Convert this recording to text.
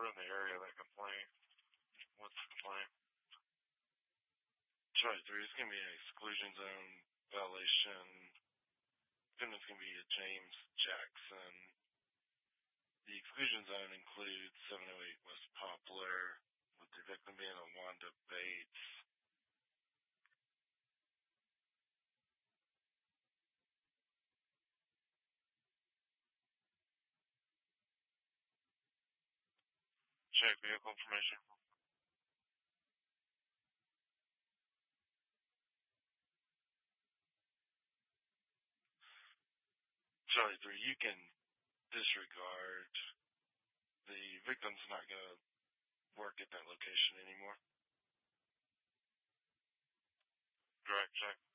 we're in the area of that complaint. What's the complaint? Charlie 3 is going to be an exclusion zone violation. Defendant's going to be a James Jackson. The exclusion zone includes 708 West Poplar, with the victim being a Wanda Bates. Check vehicle information. Charlie 3, you can disregard. The victim's not going to work at that location anymore. Direct check.